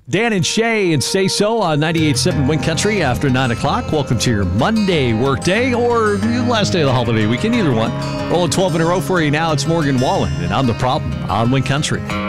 Dan and Shay and Say So on 98.7 Wind Country after 9 o'clock. Welcome to your Monday workday or your last day of the holiday weekend, either one. Rolling 12 in a row for you now. It's Morgan Wallen, and I'm The Problem on Wind Country.